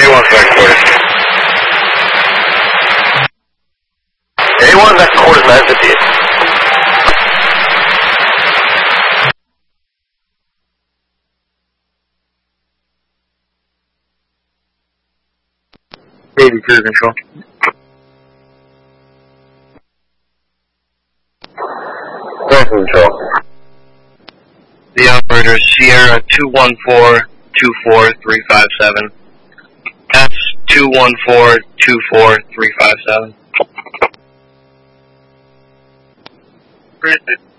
A1 back quarters. A1 back quarters 958. Navy cruise control. Delta control. The operator is Sierra 214-24357. F 214-24357.